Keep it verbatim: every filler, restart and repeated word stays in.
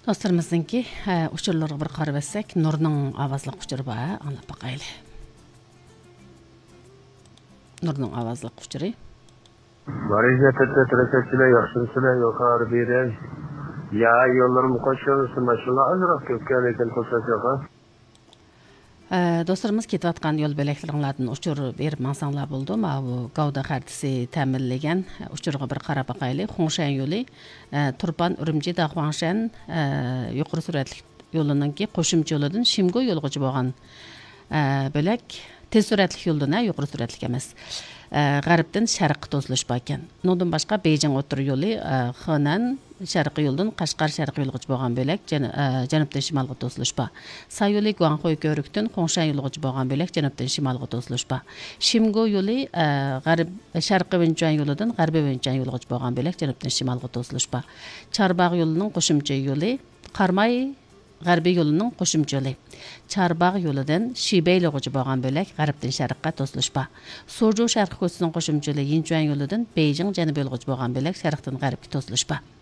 Dostlarımızdınki uçurlarına bir qarab etsek, Nurning avazlıq uçuru var, anlap baqaylı. Nurning avazlıq uçuru. Barıca tete treketçiler yaşlısılar yukarı biri. Ya yollarım koşuyorsun maşallah azrak köpken koşacak. Dostlarımız ketayotgan yo'l belaklardan uçur berib mansanglar bo'ldi. Ma bu Gavda xaritasi ta'minlagan uchurga bir qarab baqaylik. Xongshan yo'li Turpan Urumchi Daxwangshan yuqori sur'atli yo'liningki qo'shimcha yo'lidan Shimgo yo'lgacha bo'lgan bo'lak tez sur'atli yo'ldan yuqori sur'atli emas. G'arbdan sharqqa to'silish bor ekan. Undan boshqa Beijing o'tir yo'li Henan sharqiy yo'ldan Qashqar sharqiy yo'lgacha bo'lgan bo'lak janubdan shimolga to'silish bor. Sayoli Guangxoy ko'rikdan Xongshan yo'lgacha bo'lgan bo'lak janubdan shimolga to'silish bor. Shimgo yo'li g'arb sharqiy Wenchuan yo'lidan g'arbiy Wenchuan yo'lgacha bo'lgan bo'lak janubdan shimolga to'silish bor. Charbag'h yo'lining qo'shimcha yo'li Qarmay g'arbiy yo'lining qo'shimcha yo'li. Charbag'h yo'lidan Shibey yo'lgacha bo'lgan bo'lak g'arbdan sharqqa to'silish bor. Soju sharqiy ko'chasining qo'shimcha yo'li Yinchuan yo'lidan Beijing janubiy yo'lgacha bo'lgan bo'lak sharqdan g'arbga to'silish bor.